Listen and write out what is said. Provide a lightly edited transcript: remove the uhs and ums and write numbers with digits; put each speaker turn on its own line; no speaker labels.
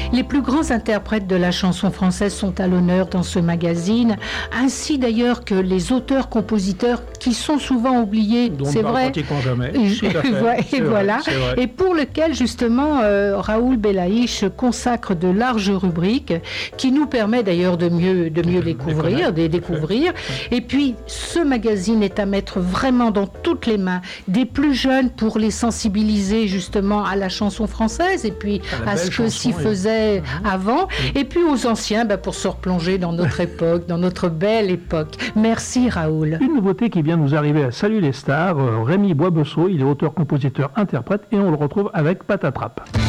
Les plus grands interprètes de la chanson française sont à l'honneur dans ce magazine, ainsi d'ailleurs que les auteurs-compositeurs qui sont souvent oubliés, c'est vrai.
Pratiquement jamais.
Et voilà. Et pour lequel justement Raoul Belaïch consacre de larges rubriques qui nous permet d'ailleurs de mieux les découvrir. Et puis ce magazine est à mettre vraiment dans toutes les mains des plus jeunes pour les sensibiliser justement à la chanson française et puis à ce que s'y faisait avant, et puis aux anciens pour se replonger dans notre époque, dans notre belle époque. Merci Raoul.
Une nouveauté qui vient de nous arriver à Salut les stars, Rémi Boisbesseau, il est auteur, compositeur, interprète et on le retrouve avec Patatrape.